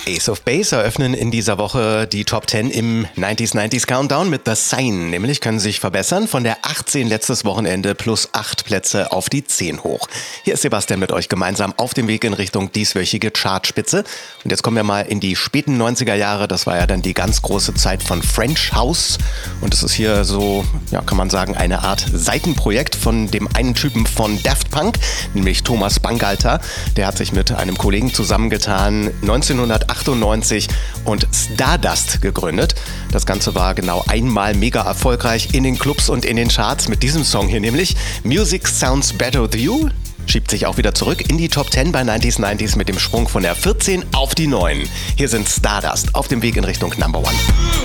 Ace of Base eröffnen in dieser Woche die Top 10 im 90s Countdown mit The Sign. Nämlich können sich verbessern von der 18 letztes Wochenende plus 8 Plätze auf die 10 hoch. Hier ist Sebastian mit euch gemeinsam auf dem Weg in Richtung dieswöchige Chartspitze. Und jetzt kommen wir mal in die späten 90er Jahre. Das war ja dann die ganz große Zeit von French House. Und es ist hier so, ja, kann man sagen, eine Art Seitenprojekt von dem einen Typen von Daft Punk, nämlich Thomas Bangalter. Der hat sich mit einem Kollegen zusammengetan, 1998 und Stardust gegründet. Das Ganze war genau einmal mega erfolgreich in den Clubs und in den Charts mit diesem Song hier nämlich. Music Sounds Better With You schiebt sich auch wieder zurück in die Top 10 bei 90s mit dem Sprung von der 14 auf die 9. Hier sind Stardust auf dem Weg in Richtung Number One.